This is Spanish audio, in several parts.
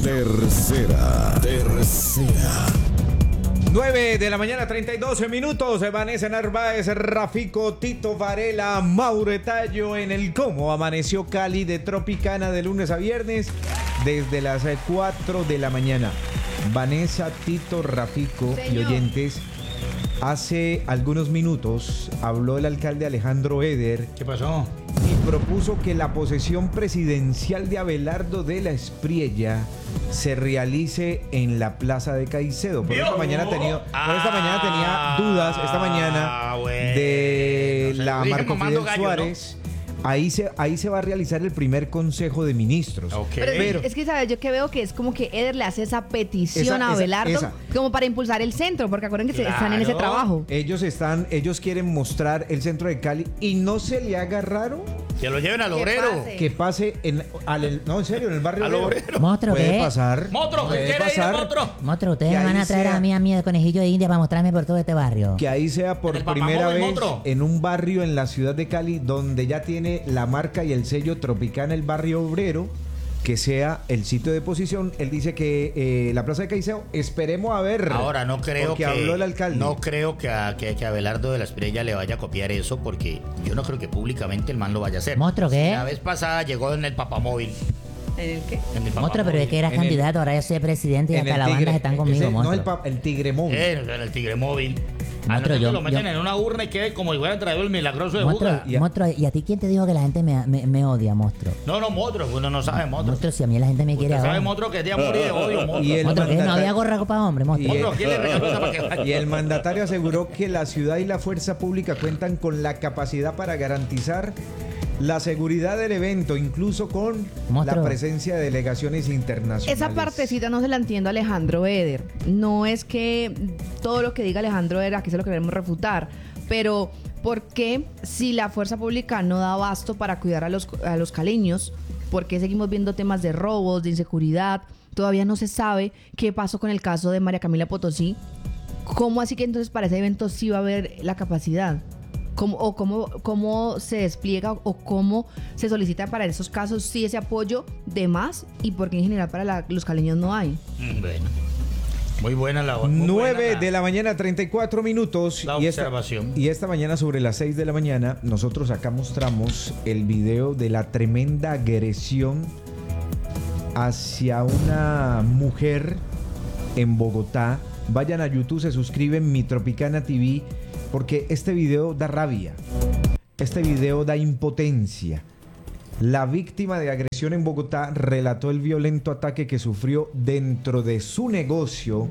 Tercera. 9 de la mañana, 32 minutos. Vanessa Narváez, Rafico, Tito Varela, Mauro Tallo en el Cómo Amaneció Cali de Tropicana de lunes a viernes desde las 4 de la mañana. Vanessa, Tito, Rafico y oyentes, hace algunos minutos habló el alcalde Alejandro Eder. ¿Qué pasó? Y propuso que la posesión presidencial de Abelardo de la Espriella se realice en la Plaza de Caicedo. Por esta mañana tenía dudas de la Marco Fidel Suárez. ¿No? Ahí se va a realizar el primer Consejo de Ministros. Okay. Pero es que, ¿sabes? Yo que veo que es como que Eder le hace esa petición a Abelardo como para impulsar el centro, porque acuérdense que están en ese trabajo. Ellos quieren mostrar el centro de Cali y no se le haga raro que lo lleven al obrero. Que pase en el barrio al obrero. Mostro, puede pasar. Mostro, puede pasar. Mostro, ustedes me van a traer a mí de conejillo de India para mostrarme por todo este barrio. Que ahí sea por primera vez en un barrio en la ciudad de Cali donde ya tiene la marca y el sello Tropicana, el barrio obrero, que sea el sitio de posición. Él dice que la Plaza de Caicedo, esperemos a ver. Ahora no creo que habló el alcalde. No creo que a Abelardo de la Espriella le vaya a copiar eso, porque yo no creo que públicamente el man lo vaya a hacer. ¿Mostro qué? La vez pasada llegó en el papamóvil. ¿En el qué? Mostro, pero es que era candidato, ahora yo soy presidente y hasta las bandas están conmigo, Mostro. No, el Tigre Móvil. En el Tigre Móvil. Mostro, lo meten en una urna y quede como si hubiera traído el milagroso de Buda. Mostro, ¿y a ti quién te dijo que la gente me odia, Mostro? No, Mostro, uno no sabe, Mostro. Mostro, si a mí la gente me quiere ahora. ¿Sabe, Mostro, que es día morir de odio, Mostro? Mostro, que no había gorra para hombre, Mostro. Y el mandatario aseguró que la ciudad y la fuerza pública cuentan con la capacidad para garantizar la seguridad del evento, incluso con la presencia de delegaciones internacionales. Esa partecita no se la entiendo a Alejandro Eder. No es que todo lo que diga Alejandro Eder aquí se lo queremos refutar, pero ¿por qué si la fuerza pública no da abasto para cuidar a los caleños? ¿Por qué seguimos viendo temas de robos, de inseguridad? Todavía no se sabe qué pasó con el caso de María Camila Potosí. ¿Cómo así que entonces para ese evento sí va a haber la capacidad? ¿Cómo se despliega o cómo se solicita para esos casos sí ese apoyo de más y por qué en general para los caleños no hay? Bueno, muy buena la 9 de la mañana, 34 minutos. La observación. Y esta mañana sobre las 6 de la mañana nosotros acá mostramos el video de la tremenda agresión hacia una mujer en Bogotá. Vayan a YouTube, se suscriben, Mi Tropicana TV, porque este video da rabia, este video da impotencia. La víctima de agresión en Bogotá relató el violento ataque que sufrió dentro de su negocio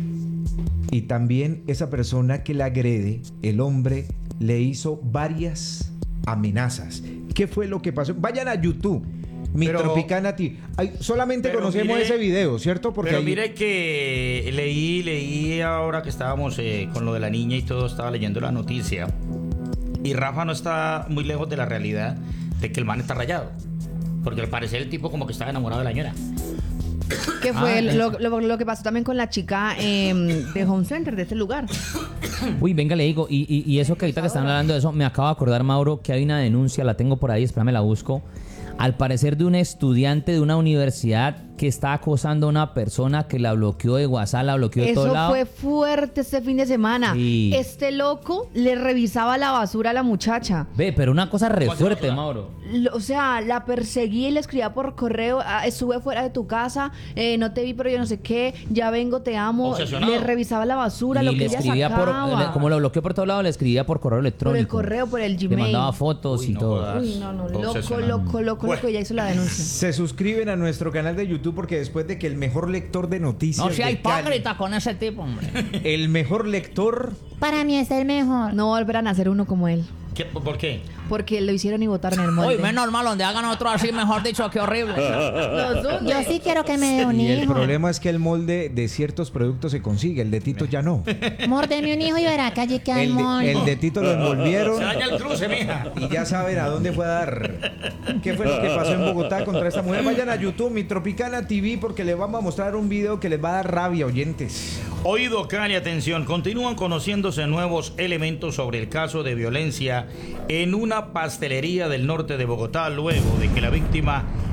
y también esa persona que la agrede, el hombre, le hizo varias amenazas. ¿Qué fue lo que pasó? Vayan a YouTube. Mi Tropicana TV. Solamente conocemos ese video, ¿cierto? Porque mire que leí ahora que estábamos con lo de la niña y todo, estaba leyendo la noticia. Y Rafa no está muy lejos de la realidad de que el man está rayado. Porque al parecer el tipo como que estaba enamorado de la ñora. ¿Qué fue lo que pasó también con la chica de Home Center, de este lugar? Uy, venga, le digo, y eso que ahorita que están hablando de eso, me acabo de acordar, Mauro, que hay una denuncia, la tengo por ahí, espérame, la busco. Al parecer de un estudiante de una universidad que está acosando a una persona que la bloqueó de WhatsApp, la bloqueó de todo lado. Eso fue fuerte este fin de semana. Sí. Este loco le revisaba la basura a la muchacha. Ve, pero una cosa re fuerte, Mauro. O sea, la perseguía y le escribía por correo, estuve fuera de tu casa, no te vi pero yo no sé qué, ya vengo, te amo. Obsesionado. Le revisaba la basura, y lo que le ella escribía sacaba. como lo bloqueó por todo lado, le escribía por correo electrónico. Por el correo, por el Gmail. Le mandaba fotos y todo. Uy, no, loco, ya hizo la denuncia. Se suscriben a nuestro canal de YouTube porque después de que el mejor lector de noticias... No sea hipócrita con ese tipo, hombre. El mejor lector... Para mí es el mejor. No volverán a ser uno como él. ¿Por qué? Porque lo hicieron y votaron en el molde. Uy, menos mal, donde hagan otro así, mejor dicho, qué horrible. Yo sí quiero que me dé un Y hijo. el problema es que el molde de ciertos productos se consigue, el de Tito ya no. Mórdeme un hijo y verá que allí queda el molde. El de Tito lo envolvieron. Se daña el cruce, mija. Y ya saben a dónde fue a dar. ¿Qué fue lo que pasó en Bogotá contra esta mujer? Vayan a YouTube, Mi Tropicana TV, porque les vamos a mostrar un video que les va a dar rabia, oyentes. Oído, Cali, atención. Continúan conociéndose nuevos elementos sobre el caso de violencia en una pastelería del norte de Bogotá, luego de que la víctima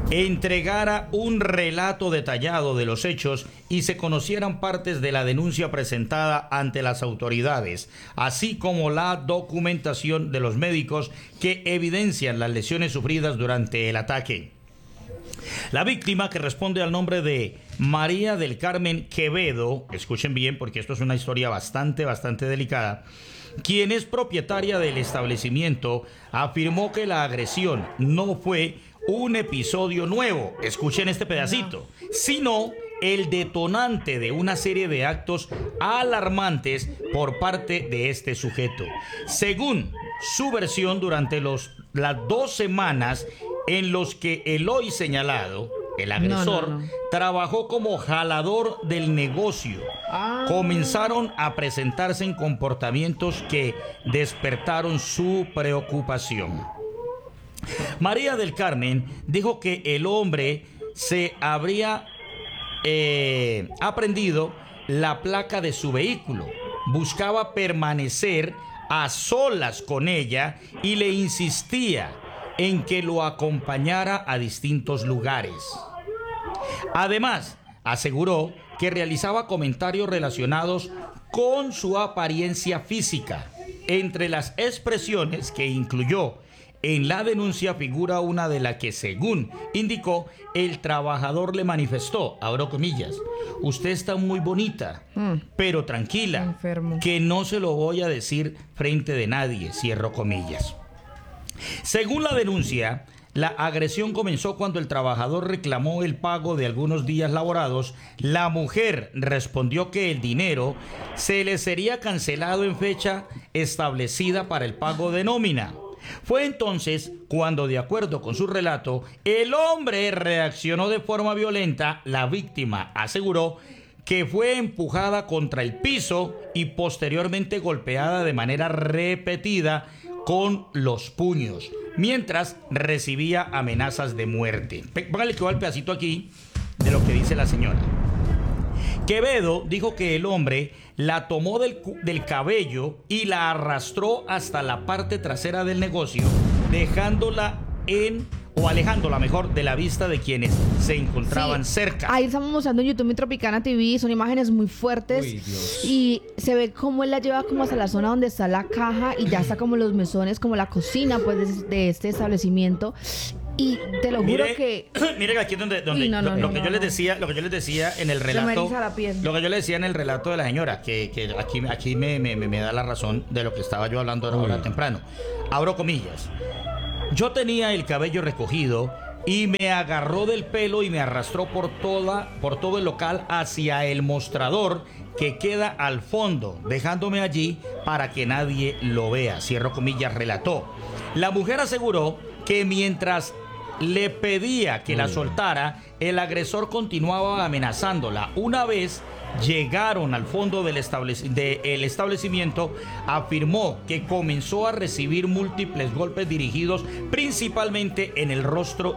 entregara un relato detallado de los hechos y se conocieran partes de la denuncia presentada ante las autoridades, así como la documentación de los médicos que evidencian las lesiones sufridas durante el ataque. La víctima, que responde al nombre de María del Carmen Quevedo, escuchen bien porque esto es una historia bastante delicada, quien es propietaria del establecimiento, afirmó que la agresión no fue un episodio nuevo, escuchen este pedacito, sino el detonante de una serie de actos alarmantes por parte de este sujeto. Según su versión, durante las 2 semanas en los que el hoy señalado, el agresor, trabajó como jalador del negocio, comenzaron a presentarse en comportamientos que despertaron su preocupación. María del Carmen dijo que el hombre se habría aprendido la placa de su vehículo, buscaba permanecer a solas con ella y le insistía en que lo acompañara a distintos lugares. Además, aseguró que realizaba comentarios relacionados con su apariencia física. Entre las expresiones que incluyó en la denuncia figura una de la que, según indicó, el trabajador le manifestó, abro comillas, usted está muy bonita, pero tranquila, enfermo, que no se lo voy a decir frente de nadie, cierro comillas. Según la denuncia, la agresión comenzó cuando el trabajador reclamó el pago de algunos días laborados. La mujer respondió que el dinero se le sería cancelado en fecha establecida para el pago de nómina. Fue entonces cuando, de acuerdo con su relato, el hombre reaccionó de forma violenta. La víctima aseguró que fue empujada contra el piso y posteriormente golpeada de manera repetida con los puños, mientras recibía amenazas de muerte. Póngale que va el pedacito aquí de lo que dice la señora. Quevedo dijo que el hombre la tomó del cabello y la arrastró hasta la parte trasera del negocio, alejándola mejor de la vista de quienes se encontraban cerca. Ahí estamos mostrando en YouTube, en Tropicana TV, son imágenes muy fuertes. Uy, Dios. Y se ve cómo él la lleva como hasta la zona donde está la caja y ya está como los mesones, como la cocina pues de este establecimiento. Y te lo juro que... Mire aquí donde lo que yo les decía en el Se relato. me eriza la piel. Lo que yo le decía en el relato de la señora, que aquí me da la razón de lo que estaba yo hablando ahora temprano. Abro comillas. Yo tenía el cabello recogido y me agarró del pelo y me arrastró por todo el local hacia el mostrador que queda al fondo, dejándome allí para que nadie lo vea. Cierro comillas, relató. La mujer aseguró que mientras le pedía que la soltara, el agresor continuaba amenazándola. Una vez llegaron al fondo del establecimiento, afirmó que comenzó a recibir múltiples golpes dirigidos principalmente en el rostro